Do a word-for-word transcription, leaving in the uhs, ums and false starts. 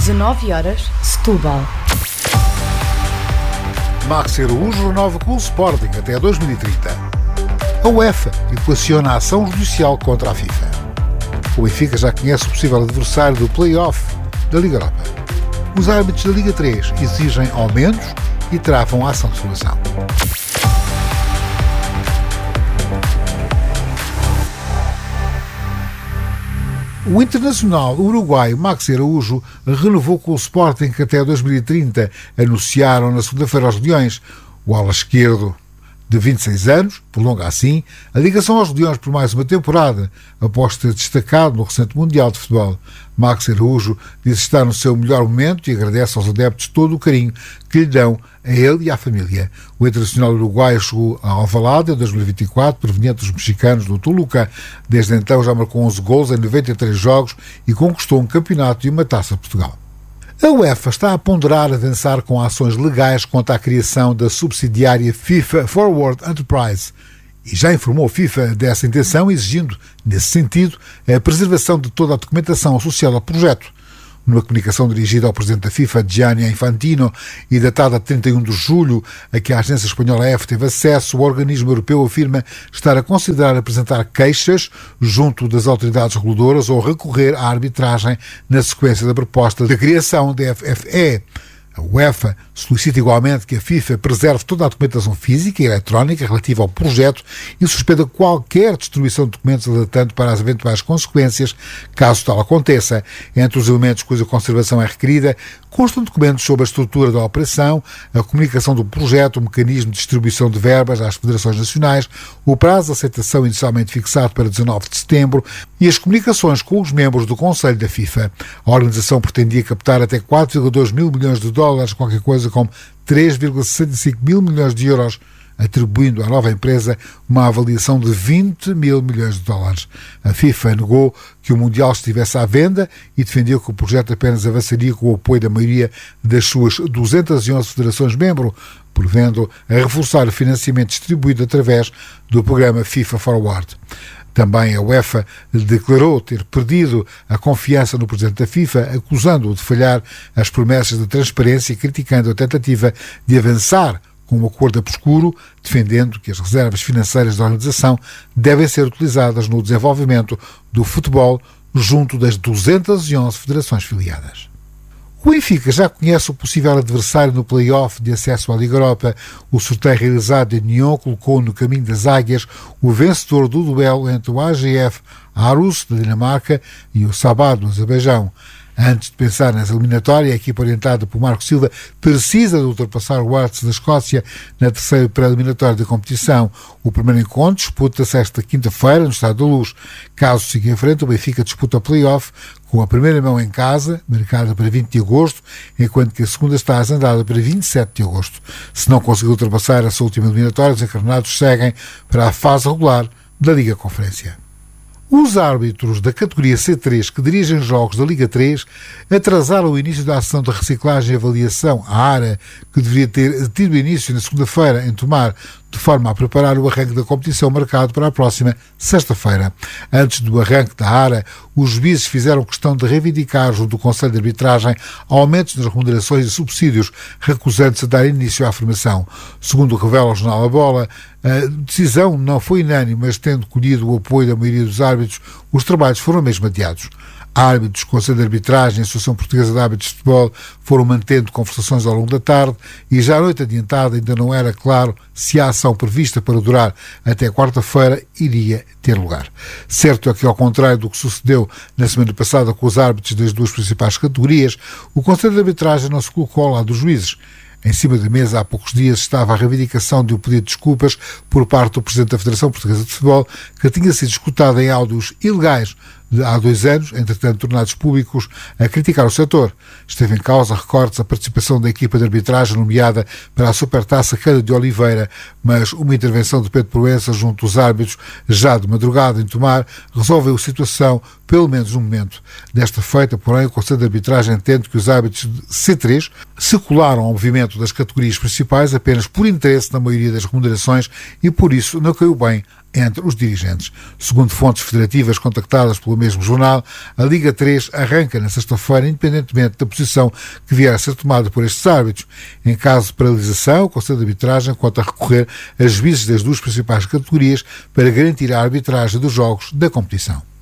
dezanove horas, Setúbal. Maxi Araújo renova com o Sporting até dois mil e trinta. A UEFA equaciona a ação judicial contra a FIFA. O Benfica já conhece o possível adversário do play-off da Liga Europa. Os árbitros da Liga três exigem aumentos e travam a ação de solução. O internacional uruguaio Maxi Araújo renovou com o Sporting até dois mil e trinta, anunciaram na segunda-feira aos Leões. O ala esquerdo, de vinte e seis anos, prolonga assim a ligação aos Leões por mais uma temporada, após ter destacado no recente Mundial de Futebol. Maxi Araújo diz estar no seu melhor momento e agradece aos adeptos todo o carinho que lhe dão a ele e à família. O internacional uruguaio chegou a Alvalade em dois mil e vinte e quatro, proveniente dos mexicanos do Toluca. Desde então já marcou onze gols em noventa e três jogos e conquistou um campeonato e uma Taça de Portugal. A UEFA está a ponderar avançar com ações legais contra a criação da subsidiária FIFA Forward Enterprise e já informou a FIFA dessa intenção, exigindo, nesse sentido, a preservação de toda a documentação associada ao projeto. Numa comunicação dirigida ao presidente da FIFA, Gianni Infantino, e datada de trinta e um de julho, a que a agência espanhola A F teve acesso, o organismo europeu afirma estar a considerar apresentar queixas junto das autoridades reguladoras ou recorrer à arbitragem na sequência da proposta de criação da F F E. A UEFA solicita igualmente que a FIFA preserve toda a documentação física e eletrónica relativa ao projeto e suspenda qualquer destruição de documentos alertando para as eventuais consequências, caso tal aconteça. Entre os elementos cuja conservação é requerida, constam documentos sobre a estrutura da operação, a comunicação do projeto, o mecanismo de distribuição de verbas às federações nacionais, o prazo de aceitação inicialmente fixado para dezanove de setembro e as comunicações com os membros do Conselho da FIFA. A organização pretendia captar até quatro vírgula dois mil milhões de dólares, qualquer coisa como três vírgula sessenta e cinco mil milhões de euros, atribuindo à nova empresa uma avaliação de vinte mil milhões de dólares. A FIFA negou que o Mundial estivesse à venda e defendeu que o projeto apenas avançaria com o apoio da maioria das suas duzentas e onze federações-membro, prevendo a reforçar o financiamento distribuído através do programa FIFA Forward. Também a UEFA declarou ter perdido a confiança no presidente da FIFA, acusando-o de falhar as promessas de transparência e criticando a tentativa de avançar com um acordo obscuro, defendendo que as reservas financeiras da organização devem ser utilizadas no desenvolvimento do futebol junto das duzentas e onze federações filiadas. O Benfica já conhece o possível adversário no play-off de acesso à Liga Europa. O sorteio realizado em Nyon colocou no caminho das águias o vencedor do duelo entre o A G F Aarhus, da Dinamarca, e o Sabah, do Azerbaijão. Antes de pensar nessa eliminatória, a equipa orientada por Marco Silva precisa de ultrapassar o Hearts da Escócia na terceira pré-eliminatória da competição. O primeiro encontro disputa-se esta quinta-feira no Estádio da Luz. Caso siga em frente, o Benfica disputa o play-off com a primeira mão em casa, marcada para vinte de agosto, enquanto que a segunda está agendada para vinte e sete de agosto. Se não conseguir ultrapassar essa última eliminatória, os encarnados seguem para a fase regular da Liga Conferência. Os árbitros da categoria C três que dirigem jogos da Liga três atrasaram o início da ação de reciclagem e avaliação, a ARA, que deveria ter tido início na segunda-feira em Tomar, de forma a preparar o arranque da competição marcado para a próxima sexta-feira. Antes do arranque da ARA, os juízes fizeram questão de reivindicar junto do Conselho de Arbitragem aumentos nas remunerações e subsídios, recusando-se a dar início à formação. Segundo revela o jornal A Bola, a decisão não foi unânime, mas tendo colhido o apoio da maioria dos árbitros, os trabalhos foram mesmo adiados. Árbitros, Conselho de Arbitragem e Associação Portuguesa de Árbitros de Futebol foram mantendo conversações ao longo da tarde e já à noite adiantada ainda não era claro se a ação prevista para durar até quarta-feira iria ter lugar. Certo é que, ao contrário do que sucedeu na semana passada com os árbitros das duas principais categorias, o Conselho de Arbitragem não se colocou ao lado dos juízes. Em cima da mesa, há poucos dias, estava a reivindicação de um pedido de desculpas por parte do Presidente da Federação Portuguesa de Futebol, que tinha sido escutado em áudios ilegais de há dois anos, entretanto tornados públicos, a criticar o setor. Esteve em causa, recordes, a participação da equipa de arbitragem nomeada para a Supertaça Cândida de Oliveira, mas uma intervenção de Pedro Proença junto dos árbitros, já de madrugada em Tomar, resolveu a situação, pelo menos no momento. Desta feita, porém, o Conselho de Arbitragem entende que os árbitros de C três se colaram ao movimento das categorias principais apenas por interesse na maioria das remunerações e, por isso, não caiu bem entre os dirigentes. Segundo fontes federativas contactadas pelo mesmo jornal, a Liga três arranca na sexta-feira, independentemente da posição que vier a ser tomada por estes árbitros. Em caso de paralisação, o Conselho de Arbitragem conta recorrer a juízes das duas principais categorias para garantir a arbitragem dos jogos da competição.